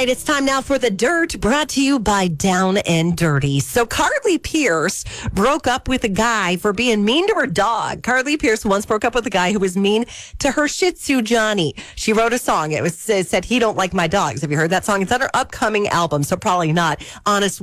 right, it's time now for The Dirt, brought to you by Down and Dirty. So Carly Pearce broke up with a guy for being mean to her dog. Carly Pearce once broke up with a guy who was mean to her Shih Tzu, Johnny. She wrote a song. It said, "He Don't Like My Dogs." Have you heard that song? It's on her upcoming album, so probably not. Honest